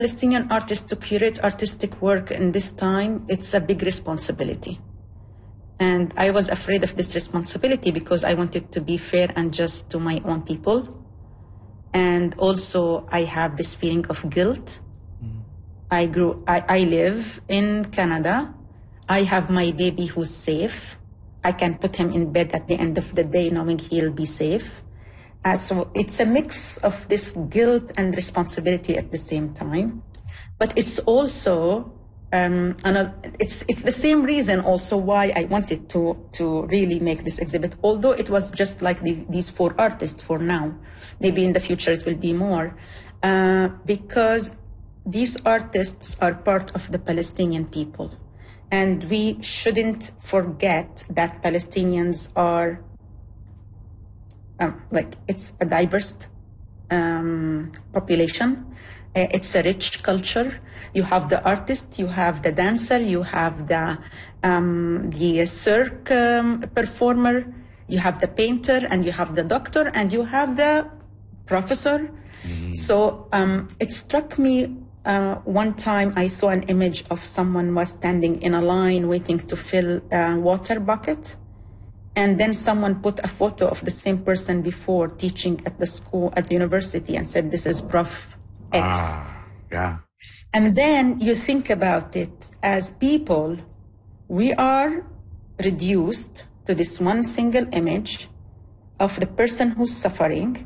Palestinian artists to curate artistic work in this time, it's a big responsibility. And I was afraid of this responsibility because I wanted to be fair and just to my own people. And also I have this feeling of guilt. I live in Canada. I have my baby who's safe. I can put him in bed at the end of the day knowing he'll be safe. So it's a mix of this guilt and responsibility at the same time. But it's also, it's the same reason also why I wanted to really make this exhibit, although it was just like these 4 artists for now. Maybe in the future it will be more. Because these artists are part of the Palestinian people. And we shouldn't forget that Palestinians are it's a diverse population. It's a rich culture. You have the artist, you have the dancer, you have the cirque performer, you have the painter, and you have the doctor, and you have the professor. So it struck me one time I saw an image of someone was standing in a line waiting to fill a water bucket. And then someone put a photo of the same person before teaching at the school, at the university, and said, this is Prof. X. Yeah. And then you think about it as people, we are reduced to this one single image of the person who's suffering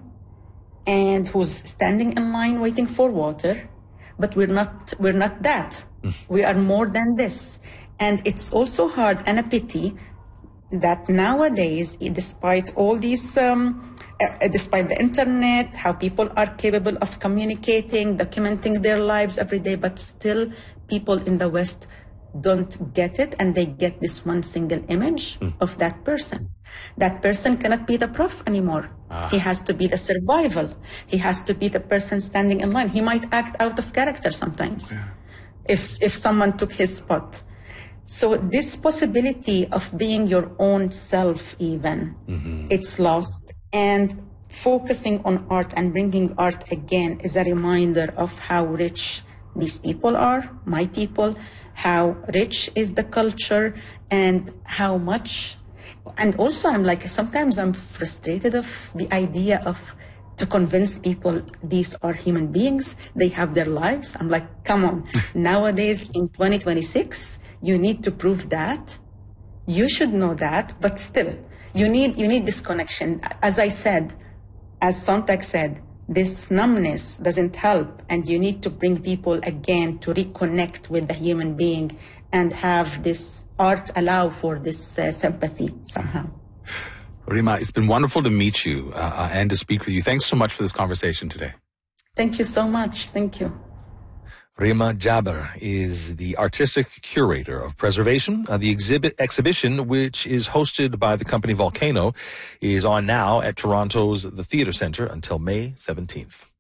and who's standing in line waiting for water. But we're not that. We are more than this. And it's also hard and a pity that nowadays, despite all these, despite the internet, how people are capable of communicating, documenting their lives every day, but still people in the West don't get it, and they get this one single image of that person. That person cannot be the prof anymore. He has to be the survival. He has to be the person standing in line. He might act out of character sometimes if someone took his spot. So this possibility of being your own self even, it's lost. And focusing on art and bringing art again is a reminder of how rich these people are, my people, how rich is the culture, and how much. And also sometimes I'm frustrated of the idea of to convince people these are human beings, they have their lives. I'm like, come on, nowadays in 2026, you need to prove that. You should know that, but still, you need this connection. As I said, as Sontag said, this numbness doesn't help, and you need to bring people again to reconnect with the human being and have this art allow for this sympathy somehow. Rima, it's been wonderful to meet you and to speak with you. Thanks so much for this conversation today. Thank you so much. Thank you. Rima Jaber is the artistic curator of preservation. The exhibition, which is hosted by the company Volcano, is on now at Toronto's The Theatre Centre until May 17th.